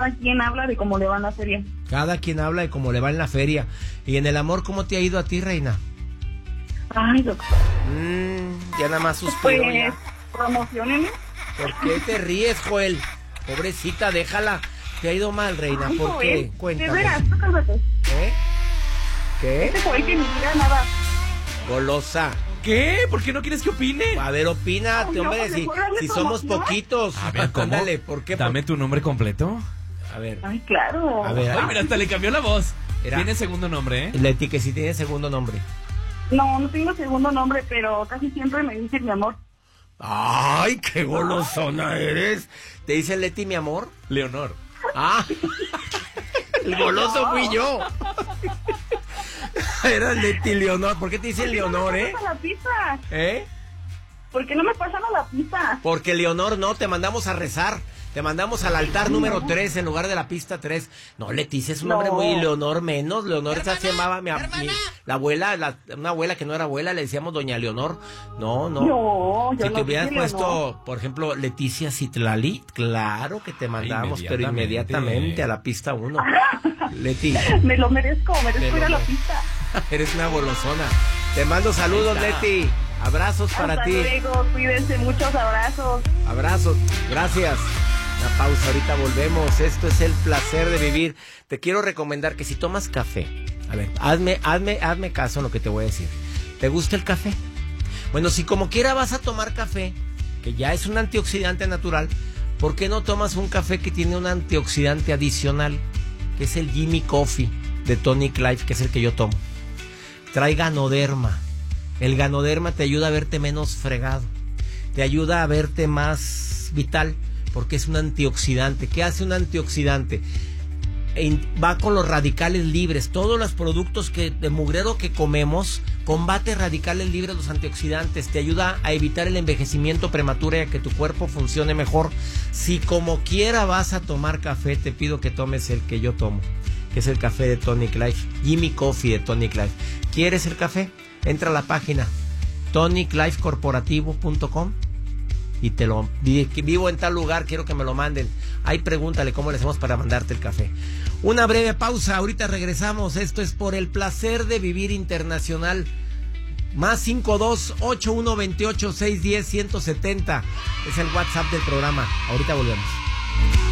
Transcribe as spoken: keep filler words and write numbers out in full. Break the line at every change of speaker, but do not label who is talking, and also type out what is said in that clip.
cada quien habla de cómo le va en la feria.
Cada quien habla de cómo le va en la feria. ¿Y en el amor cómo te ha ido a ti, reina?
Ay, doctor.
Mm, ya nada más suspiro
Pues,
ya.
promocionenme.
¿Por qué te ríes, Joel? Pobrecita, déjala. Te ha ido mal, reina.
Ay,
¿Por
Joel,
qué?
de
Cuéntame.
veras, tú cálmate.
¿Eh? ¿Qué?
Ese Joel que ni diga nada.
Golosa.
¿Qué? ¿Por qué no quieres que opine?
A ver, opínate,
Ay, no,
hombre,
pues
si,
mejor dale
si somos
promoción.
poquitos.
A ver, ¿cómo?
Ándale, ¿por qué?
Dame tu nombre completo.
A ver,
Ay, claro.
a ver.
Ay, mira, hasta le cambió la voz.
Era-
Tiene segundo nombre, ¿eh?
Leti, que si tiene segundo nombre.
No, no tengo segundo nombre, pero casi siempre me dicen mi amor.
¡Ay, qué golosona eres! ¿Te dice Leti, mi amor?
Leonor.
¡Ah! El goloso fui yo. Era Leti Leonor. ¿Por qué te dicen Leonor, eh?
¿Por qué no me pasan la pista?
¿Eh?
¿Por qué no me pasan a la pista?
Porque Leonor no, te mandamos a rezar. Te mandamos al altar número tres en lugar de la pista tres. No, Leticia es un
No.
nombre muy Leonor menos. Leonor esa se llamaba mi,
hermana.
mi- la abuela, la- una abuela que no era abuela, le decíamos doña Leonor. No, no.
No, yo
Si
no
te hubieras
dije
puesto,
Leonor.
por ejemplo, Leticia Citlali, claro que te mandamos, pero
inmediatamente.
inmediatamente a la pista uno. Leti,
Me lo merezco, merezco
Te
ir a
lo
la
mere-
pista.
eres una golosona. Te mando saludos,
Ahí está.
Leti. Abrazos para
Hasta
ti.
luego, cuídense, muchos abrazos.
Abrazos, gracias. Una pausa, ahorita volvemos. Esto es el placer de vivir. Te quiero recomendar que si tomas café, a ver, hazme, hazme, hazme caso en lo que te voy a decir. ¿Te gusta el café? Bueno, si como quiera vas a tomar café, que ya es un antioxidante natural, ¿por qué no tomas un café que tiene un antioxidante adicional? Que es el Jimmy Coffee de Tonic Life, que es el que yo tomo. Trae ganoderma. El ganoderma te ayuda a verte menos fregado. Te ayuda a verte más vital, porque es un antioxidante. ¿Qué hace un antioxidante? En- va con los radicales libres. Todos los productos que, de mugrero que comemos, combate radicales libres, los antioxidantes. Te ayuda a evitar el envejecimiento prematuro y a que tu cuerpo funcione mejor. Si como quiera vas a tomar café, te pido que tomes el que yo tomo, que es el café de Tonic Life. Jimmy Coffee de Tonic Life. ¿Quieres el café? Entra a la página tonic life corporativo punto com y te lo di que vivo en tal lugar, quiero que me lo manden. Ahí pregúntale cómo le hacemos para mandarte el café. Una breve pausa, ahorita regresamos. Esto es por el placer de vivir internacional. Más cinco dos ocho uno dos ocho seis uno cero uno siete cero es el WhatsApp del programa. Ahorita volvemos.